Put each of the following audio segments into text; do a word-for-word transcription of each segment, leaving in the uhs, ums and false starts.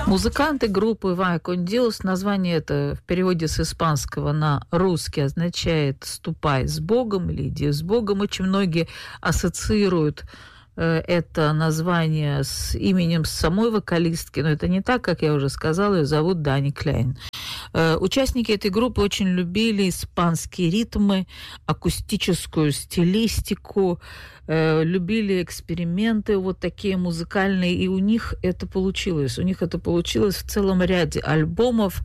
Музыканты группы Vaya con Dios, название это в переводе с испанского на русский означает «ступай с Богом» или «иди с Богом». Очень многие ассоциируют э, это название с именем самой вокалистки, но это не так, как я уже сказала, ее зовут Дани Кляйн. Э, участники этой группы очень любили испанские ритмы, акустическую стилистику, э, любили эксперименты вот такие музыкальные, и у них это получилось. У них это получилось в целом ряде альбомов.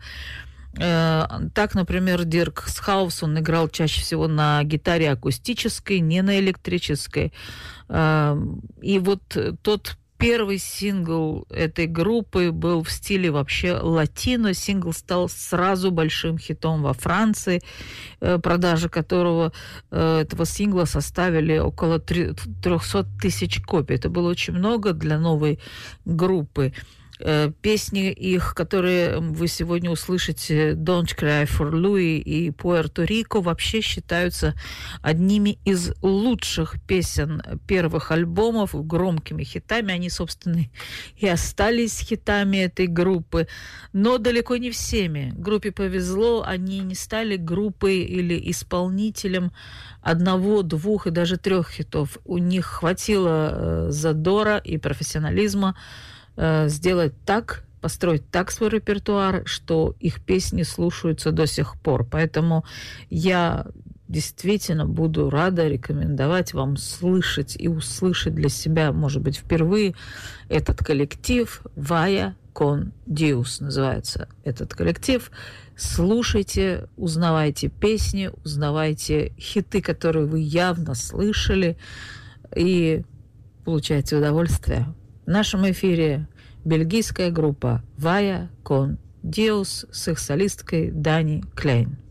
Э, так, например, Дирк Схаус, он играл чаще всего на гитаре акустической, не на электрической. Э, и вот тот первый сингл этой группы был в стиле вообще латино. Сингл стал сразу большим хитом во Франции, продажи которого, этого сингла составили около триста тысяч копий. Это было очень много для новой группы. Песни их, которые вы сегодня услышите, «Don't Cry for Louis» и «Пуэрто-Рико», вообще считаются одними из лучших песен первых альбомов, громкими хитами. Они, собственно, и остались хитами этой группы, но далеко не всеми. Группе повезло, они не стали группой или исполнителем одного, двух и даже трех хитов. У них хватило задора и профессионализма сделать так, построить так свой репертуар, что их песни слушаются до сих пор. Поэтому я действительно буду рада рекомендовать вам слышать и услышать для себя, может быть, впервые этот коллектив Vaya con Dios называется этот коллектив. Слушайте, узнавайте песни, узнавайте хиты, которые вы явно слышали, и получайте удовольствие. В нашем эфире бельгийская группа Vaya con Dios с их солисткой Дани Кляйн.